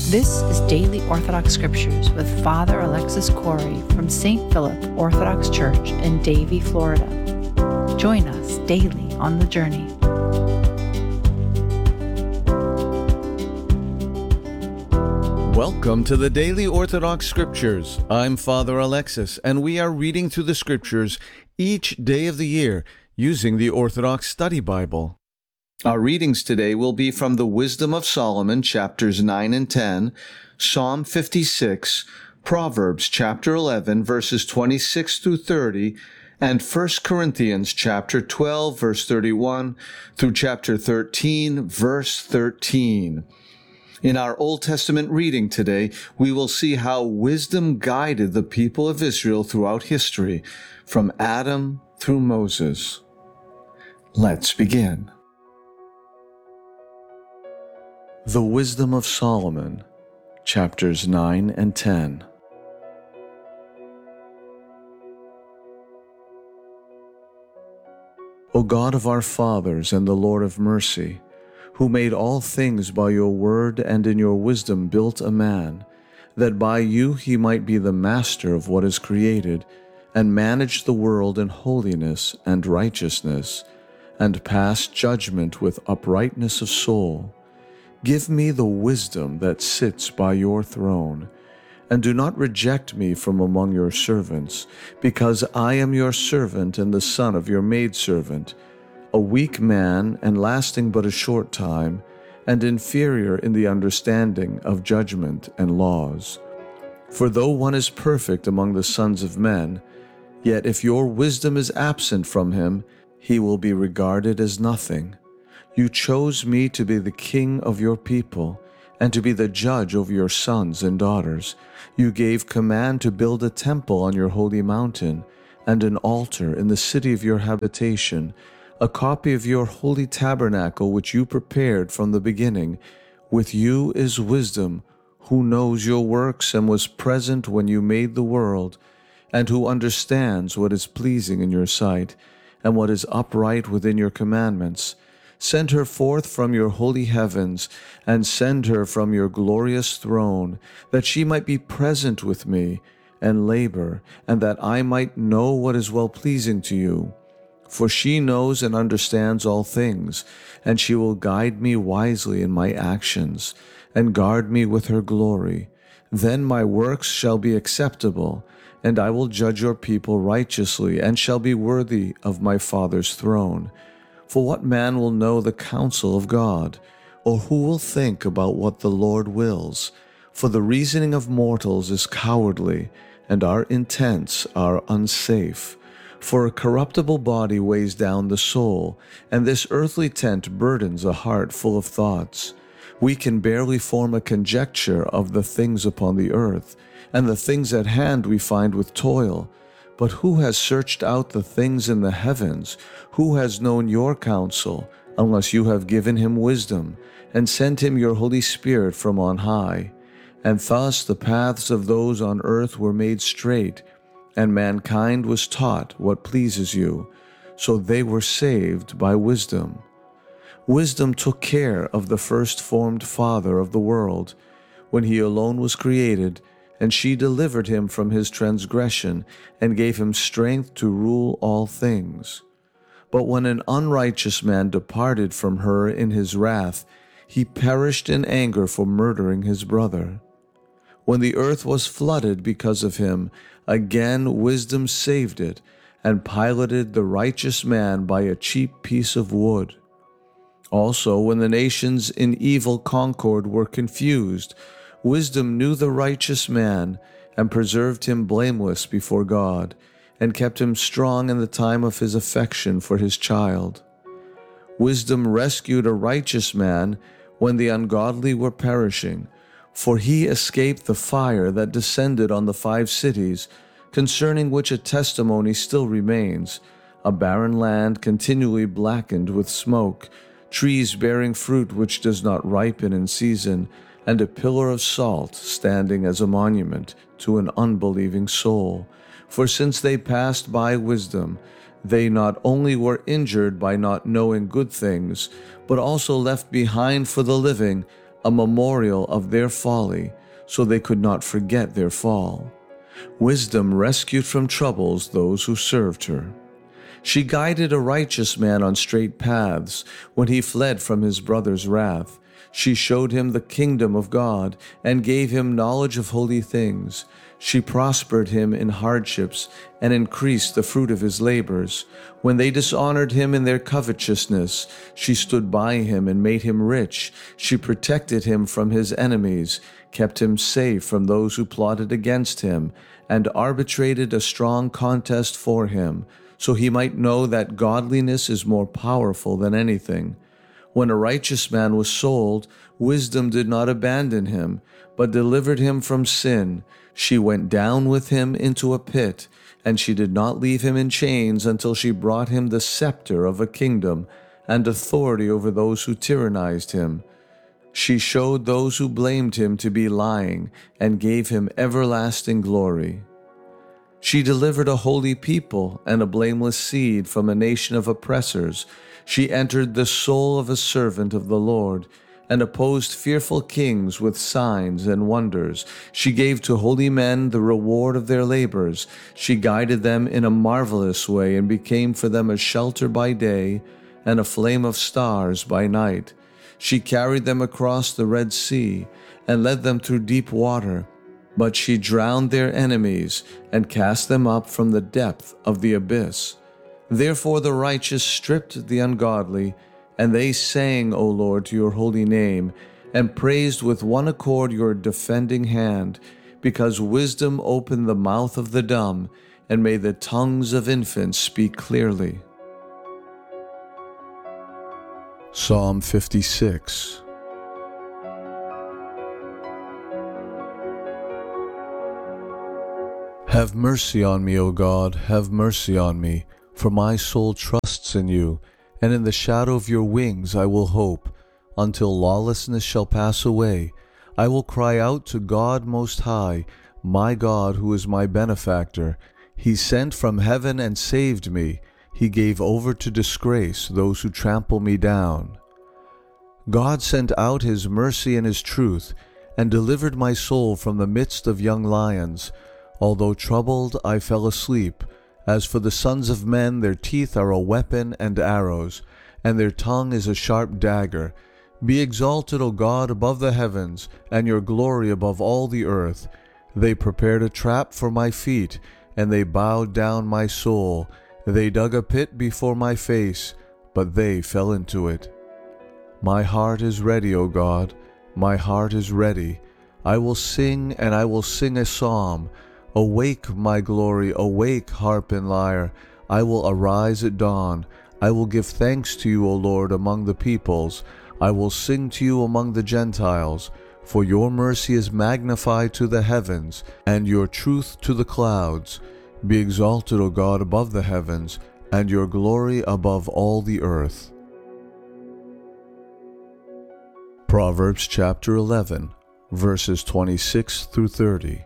This is Daily Orthodox Scriptures with Father Alexis Corey from St. Philip Orthodox Church in Davie, Florida. Join us daily on the journey. Welcome to the Daily Orthodox Scriptures. I'm Father Alexis, and we are reading through the Scriptures each day of the year using the Orthodox Study Bible. Our readings today will be from the Wisdom of Solomon, chapters 9 and 10, Psalm 56, Proverbs chapter 11, verses 26 through 30, and 1 Corinthians chapter 12, verse 31, through chapter 13, verse 13. In our Old Testament reading today, we will see how wisdom guided the people of Israel throughout history, from Adam through Moses. Let's begin. The Wisdom of Solomon, chapters 9 and 10. O God of our fathers and the Lord of mercy, who made all things by your word and in your wisdom built a man, that by you he might be the master of what is created, and manage the world in holiness and righteousness, and pass judgment with uprightness of soul. Give me the wisdom that sits by your throne, and do not reject me from among your servants, because I am your servant and the son of your maidservant, a weak man and lasting but a short time, and inferior in the understanding of judgment and laws. For though one is perfect among the sons of men, yet if your wisdom is absent from him, he will be regarded as nothing. You chose me to be the king of your people, and to be the judge over your sons and daughters. You gave command to build a temple on your holy mountain, and an altar in the city of your habitation, a copy of your holy tabernacle which you prepared from the beginning. With you is wisdom, who knows your works and was present when you made the world, and who understands what is pleasing in your sight, and what is upright within your commandments. Send her forth from your holy heavens, and send her from your glorious throne, that she might be present with me, and labor, and that I might know what is well-pleasing to you. For she knows and understands all things, and she will guide me wisely in my actions, and guard me with her glory. Then my works shall be acceptable, and I will judge your people righteously, and shall be worthy of my Father's throne. For what man will know the counsel of God? Or who will think about what the Lord wills? For the reasoning of mortals is cowardly, and our intents are unsafe. For a corruptible body weighs down the soul, and this earthly tent burdens a heart full of thoughts. We can barely form a conjecture of the things upon the earth, and the things at hand we find with toil. But who has searched out the things in the heavens? Who has known your counsel, unless you have given him wisdom, and sent him your Holy Spirit from on high? And thus the paths of those on earth were made straight, and mankind was taught what pleases you. So they were saved by wisdom. Wisdom took care of the first formed father of the world, when he alone was created, and she delivered him from his transgression, and gave him strength to rule all things. But when an unrighteous man departed from her in his wrath, he perished in anger for murdering his brother. When the earth was flooded because of him, again wisdom saved it, and piloted the righteous man by a cheap piece of wood. Also, when the nations in evil concord were confused, wisdom knew the righteous man, and preserved him blameless before God, and kept him strong in the time of his affection for his child. Wisdom rescued a righteous man when the ungodly were perishing, for he escaped the fire that descended on the 5 cities, concerning which a testimony still remains, a barren land continually blackened with smoke, trees bearing fruit which does not ripen in season, and a pillar of salt standing as a monument to an unbelieving soul. For since they passed by wisdom, they not only were injured by not knowing good things, but also left behind for the living a memorial of their folly, so they could not forget their fall. Wisdom rescued from troubles those who served her. She guided a righteous man on straight paths when he fled from his brother's wrath. She showed him the kingdom of God and gave him knowledge of holy things. She prospered him in hardships and increased the fruit of his labors. When they dishonored him in their covetousness, she stood by him and made him rich. She protected him from his enemies, kept him safe from those who plotted against him, and arbitrated a strong contest for him, so he might know that godliness is more powerful than anything. When a righteous man was sold, wisdom did not abandon him, but delivered him from sin. She went down with him into a pit, and she did not leave him in chains until she brought him the scepter of a kingdom and authority over those who tyrannized him. She showed those who blamed him to be lying and gave him everlasting glory. She delivered a holy people and a blameless seed from a nation of oppressors. She entered the soul of a servant of the Lord and opposed fearful kings with signs and wonders. She gave to holy men the reward of their labors. She guided them in a marvelous way and became for them a shelter by day and a flame of stars by night. She carried them across the Red Sea and led them through deep water. But she drowned their enemies and cast them up from the depth of the abyss. Therefore the righteous stripped the ungodly, and they sang, O Lord, to your holy name, and praised with one accord your defending hand, because wisdom opened the mouth of the dumb, and made the tongues of infants speak clearly. Psalm 56. Have mercy on me, O God, have mercy on me, for my soul trusts in you, and in the shadow of your wings I will hope. Until lawlessness shall pass away, I will cry out to God Most High, my God who is my benefactor. He sent from heaven and saved me. He gave over to disgrace those who trample me down. God sent out his mercy and his truth, and delivered my soul from the midst of young lions. Although troubled, I fell asleep. As for the sons of men, their teeth are a weapon and arrows, and their tongue is a sharp dagger. Be exalted, O God, above the heavens, and your glory above all the earth. They prepared a trap for my feet, and they bowed down my soul. They dug a pit before my face, but they fell into it. My heart is ready, O God, my heart is ready. I will sing, and I will sing a psalm. Awake, my glory, awake, harp and lyre. I will arise at dawn. I will give thanks to you, O Lord, among the peoples. I will sing to you among the Gentiles. For your mercy is magnified to the heavens, and your truth to the clouds. Be exalted, O God, above the heavens, and your glory above all the earth. Proverbs chapter 11, verses 26 through 30.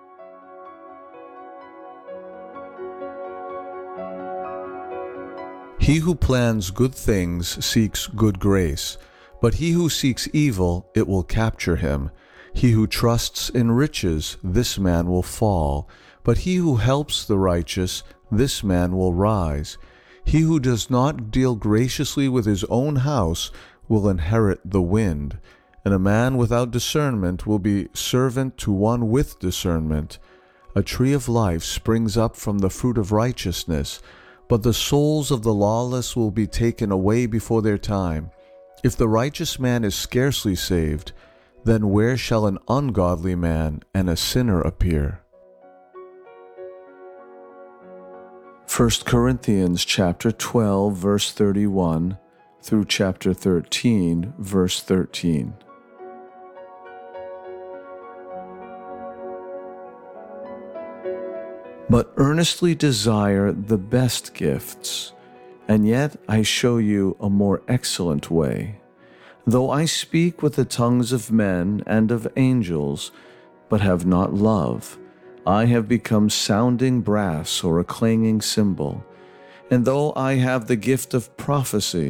He who plans good things seeks good grace, but he who seeks evil, it will capture him. He who trusts in riches, this man will fall, but he who helps the righteous, this man will rise. He who does not deal graciously with his own house will inherit the wind, and a man without discernment will be servant to one with discernment. A tree of life springs up from the fruit of righteousness, but the souls of the lawless will be taken away before their time. If the righteous man is scarcely saved, then where shall an ungodly man and a sinner appear? 1 Corinthians chapter 12, verse 31 through chapter 13, verse 13. But earnestly desire the best gifts, and yet I show you a more excellent way. Though I speak with the tongues of men and of angels, but have not love, I have become sounding brass or a clanging cymbal. And though I have the gift of prophecy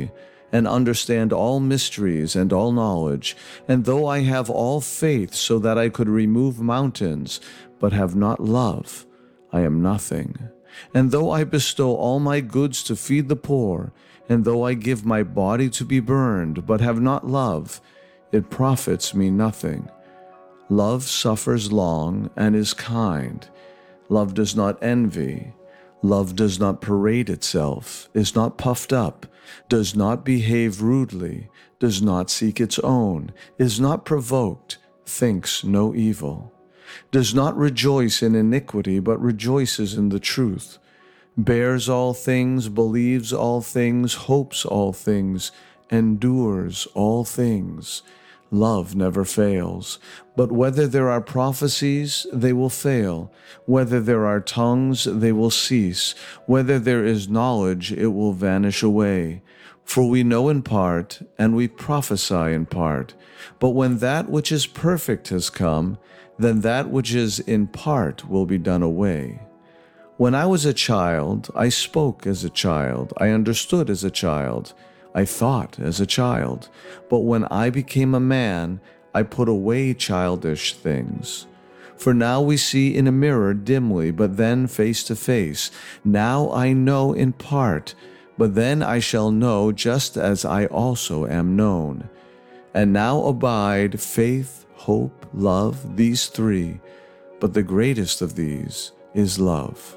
and understand all mysteries and all knowledge, and though I have all faith so that I could remove mountains, but have not love, I am nothing. And though I bestow all my goods to feed the poor, and though I give my body to be burned, but have not love, it profits me nothing. Love suffers long and is kind. Love does not envy. Love does not parade itself, is not puffed up, does not behave rudely, does not seek its own, is not provoked, thinks no evil, does not rejoice in iniquity, but rejoices in the truth, bears all things, believes all things, hopes all things, endures all things. Love never fails. But whether there are prophecies, they will fail. Whether there are tongues, they will cease. Whether there is knowledge, it will vanish away. For we know in part, and we prophesy in part. But when that which is perfect has come, then that which is in part will be done away. When I was a child, I spoke as a child, I understood as a child, I thought as a child. But when I became a man, I put away childish things. For now we see in a mirror dimly, but then face to face. Now I know in part, but then I shall know just as I also am known. And now abide faith, hope, love, these three, but the greatest of these is love.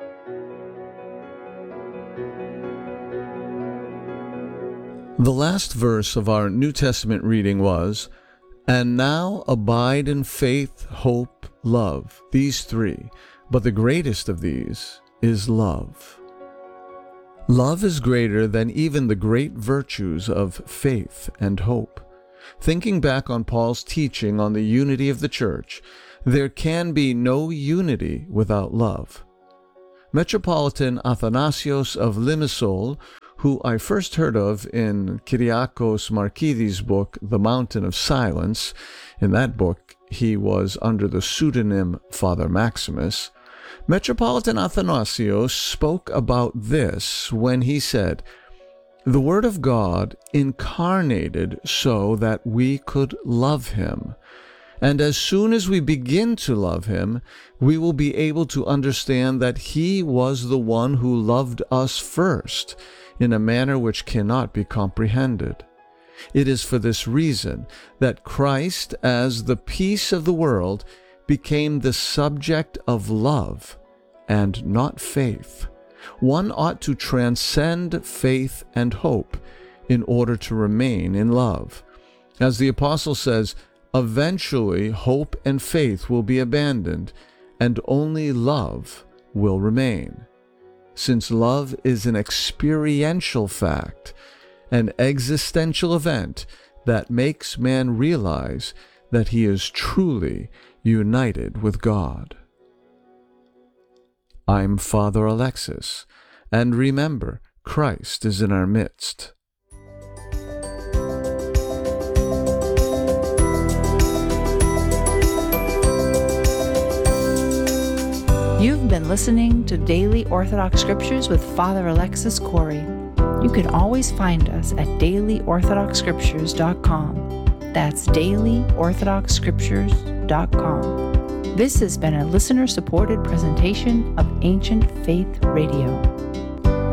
The last verse of our New Testament reading was, "And now abide in faith, hope, love, these three, but the greatest of these is love." Love is greater than even the great virtues of faith and hope. Thinking back on Paul's teaching on the unity of the church, there can be no unity without love. Metropolitan Athanasios of Limassol, who I first heard of in Kyriakos Markides' book, The Mountain of Silence. In that book, he was under the pseudonym Father Maximus. Metropolitan Athanasios spoke about this when he said, "The Word of God incarnated so that we could love Him. And as soon as we begin to love Him, we will be able to understand that He was the one who loved us first, in a manner which cannot be comprehended. It is for this reason that Christ, as the peace of the world, became the subject of love and not faith. One ought to transcend faith and hope in order to remain in love. As the Apostle says, eventually hope and faith will be abandoned, and only love will remain. Since love is an experiential fact, an existential event that makes man realize that he is truly united with God. I'm Father Alexis, and remember, Christ is in our midst. You've been listening to Daily Orthodox Scriptures with Father Alexis Corey. You can always find us at dailyorthodoxscriptures.com. That's dailyorthodoxscriptures.com. This has been a listener-supported presentation of Ancient Faith Radio.